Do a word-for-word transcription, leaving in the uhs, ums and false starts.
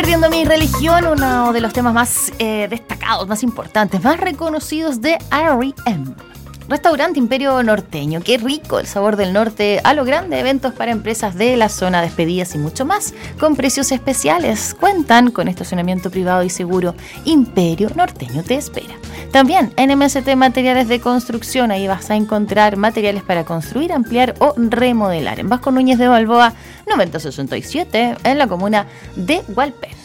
Perdiendo mi religión, uno de los temas más eh, destacados, más importantes, más reconocidos de R E M. Restaurante Imperio Norteño, qué rico el sabor del norte, a lo grande, eventos para empresas de la zona, despedidas y mucho más, con precios especiales. Cuentan con estacionamiento privado y seguro. Imperio Norteño te espera. También en M S T Materiales de Construcción, ahí vas a encontrar materiales para construir, ampliar o remodelar. En Vasco Núñez de Balboa, noventa sesenta y siete, en la comuna de Hualpén.